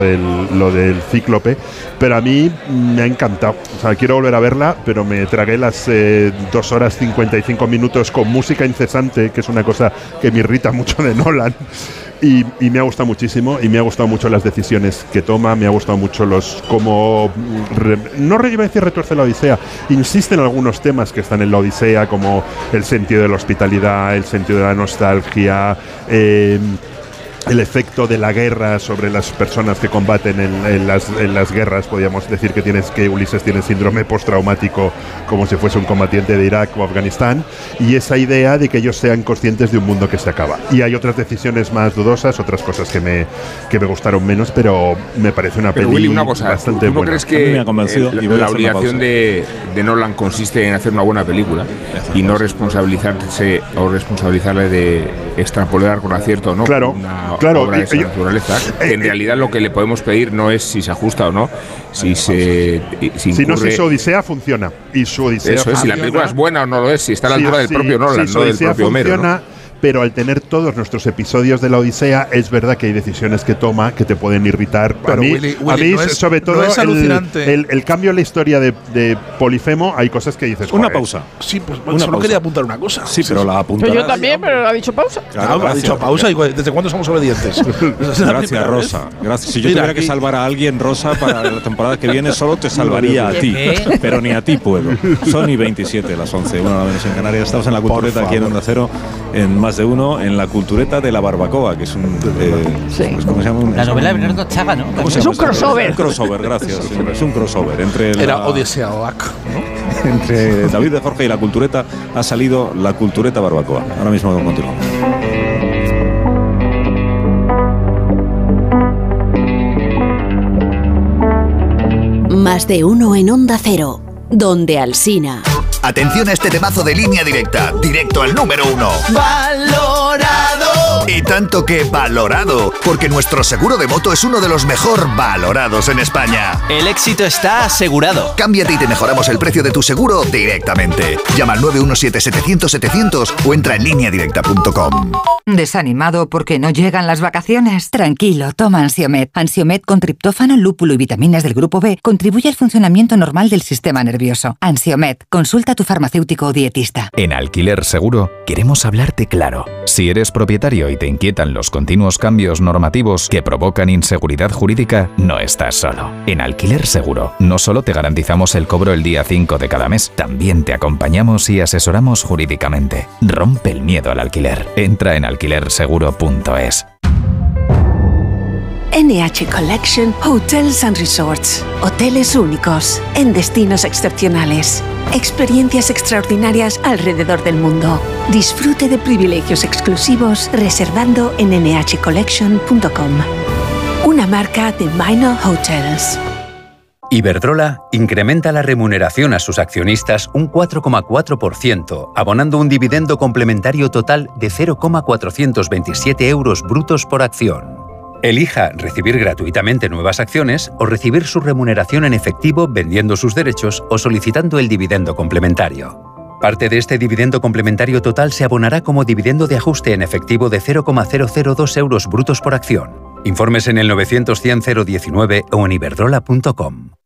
lo del Cíclope, pero a mí me ha encantado. O sea, quiero volver a verla, pero me tragué las 2 horas 55 minutos con música incesante, que es una cosa que me irrita mucho de Nolan. Y me ha gustado muchísimo, y me ha gustado mucho las decisiones que toma, me ha gustado mucho no iba a decir retuerce la Odisea, insiste en algunos temas que están en la Odisea, como el sentido de la hospitalidad, el sentido de la nostalgia, el efecto de la guerra sobre las personas que combaten en las guerras. Podríamos decir que Ulises tiene síndrome postraumático, como si fuese un combatiente de Irak o Afganistán, y esa idea de que ellos sean conscientes de un mundo que se acaba. Y hay otras decisiones más dudosas, otras cosas que me gustaron menos, pero me parece una peli bastante buena. ¿Tú no crees que la obligación de Nolan consiste en hacer una buena película y no responsabilizarle de extrapolar con acierto o no? Claro. Obra de esa naturaleza, que en realidad lo que le podemos pedir no es si se ajusta o no, si su Odisea funciona, y su Odisea eso es, si la película es buena o no lo es, si está a la altura del propio Nolan, no del propio Homero, ¿no? Pero al tener todos nuestros episodios de la Odisea, es verdad que hay decisiones que toma que te pueden irritar. Pero a mí sobre todo, el cambio en la historia de Polifemo, hay cosas que dices... Una pausa. Sí, pues solo quería apuntar una cosa. Sí, pero la apuntarás. Yo también, pero ha dicho pausa. Claro, ha dicho pausa. ¿Y desde cuándo somos obedientes? Gracias, Rosa. Gracias. Si yo tuviera que salvar a alguien, Rosa, para la temporada que viene, solo te salvaría a ti. Pero ni a ti puedo. Son y 27 las 11. Bueno, menos en Canarias. Estamos en la Cultureta, aquí en Onda Cero, en Más de Uno, en la Cultureta de la Barbacoa, que es un... ¿cómo se llama? La novela de Bernardo Chaga, ¿no? Es un crossover. Un crossover, gracias. Es un crossover. Era Odisea Oak, ¿no? Entre David de Jorge y la Cultureta ha salido la Cultureta Barbacoa. Ahora mismo continuamos. Más de Uno en Onda Cero, donde Alsina. Atención a este temazo de Línea Directa, directo al número 1. ¡Valorado! Y tanto que valorado, porque nuestro seguro de moto es uno de los mejor valorados en España. El éxito está asegurado. Cámbiate y te mejoramos el precio de tu seguro directamente. Llama al 917-700-700 o entra en lineadirecta.com. ¿Desanimado porque no llegan las vacaciones? Tranquilo, toma Ansiomed. Ansiomed con triptófano, lúpulo y vitaminas del grupo B contribuye al funcionamiento normal del sistema nervioso. Ansiomed, consulta a tu farmacéutico o dietista. En Alquiler Seguro queremos hablarte claro. Si eres propietario y te inquietan los continuos cambios normativos que provocan inseguridad jurídica, no estás solo. En Alquiler Seguro no solo te garantizamos el cobro el día 5 de cada mes, también te acompañamos y asesoramos jurídicamente. Rompe el miedo al alquiler. Entra en alquilerseguro.es. NH Collection Hotels and Resorts. Hoteles únicos, en destinos excepcionales. Experiencias extraordinarias alrededor del mundo. Disfrute de privilegios exclusivos reservando en nhcollection.com. Una marca de Minor Hotels. Iberdrola incrementa la remuneración a sus accionistas un 4,4%, abonando un dividendo complementario total de 0,427 euros brutos por acción. Elija recibir gratuitamente nuevas acciones o recibir su remuneración en efectivo vendiendo sus derechos o solicitando el dividendo complementario. Parte de este dividendo complementario total se abonará como dividendo de ajuste en efectivo de 0,002 euros brutos por acción. Informes en el 900 100 019 o en iberdrola.com.